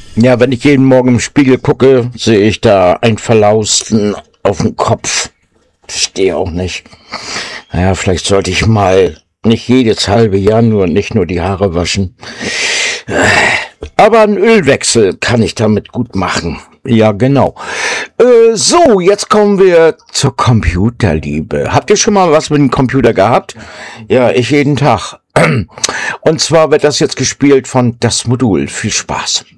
Ja, wenn ich jeden Morgen im Spiegel gucke, sehe ich da einen Verlausten auf dem Kopf. Verstehe auch nicht. Naja, vielleicht sollte ich mal nicht jedes halbe Jahr nicht nur die Haare waschen. Aber einen Ölwechsel kann ich damit gut machen. Ja, genau. So, jetzt kommen wir zur Computerliebe. Habt ihr schon mal was mit dem Computer gehabt? Ja, ich jeden Tag. Und zwar wird das jetzt gespielt von Das Modul. Viel Spaß.